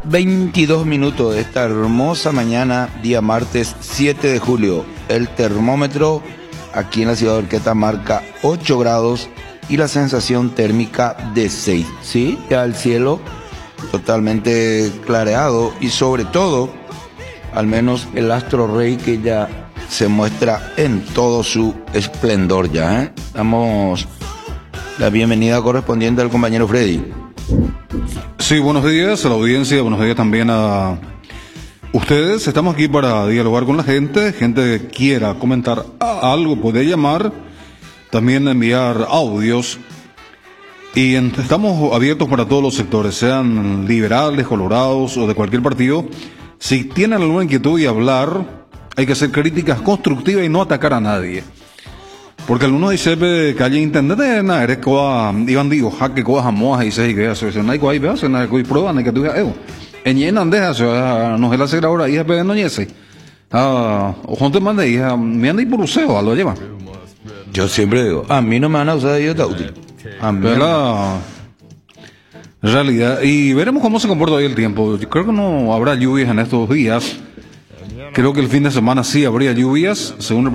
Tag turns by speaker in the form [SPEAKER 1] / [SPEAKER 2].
[SPEAKER 1] 22 minutos de esta hermosa mañana, día martes 7 de julio. El termómetro aquí en la ciudad de Horqueta marca 8 grados y la sensación térmica de 6. Sí, ya el cielo totalmente clareado y sobre todo, al menos el astro rey que ya se muestra en todo su esplendor ya, ¿eh? Damos la bienvenida correspondiente al compañero Freddy.
[SPEAKER 2] Sí, buenos días a la audiencia, buenos días también a ustedes. Estamos aquí para dialogar con la gente que quiera comentar algo puede llamar, también enviar audios. Y estamos abiertos para todos los sectores, sean liberales, colorados o de cualquier partido. Si tienen alguna inquietud y hablar, hay que hacer críticas constructivas y no atacar a nadie. Porque algunos dicen que hay internet, eres coa, iban digo, jaque coa jamoa y se que eso, no hay coa y veas, no hay prueba, no hay que tú digas, en llenan de eso, no es la segunda hora, hija, pero no yese. O gente mande, hija, me anda y por useo, lo lleva.
[SPEAKER 1] Yo siempre digo, a mí no me van a usar de Tauti. A mí
[SPEAKER 2] la realidad, y veremos cómo se comporta hoy el tiempo. Yo creo que no habrá lluvias en estos días. Creo que el fin de semana sí habría lluvias, según el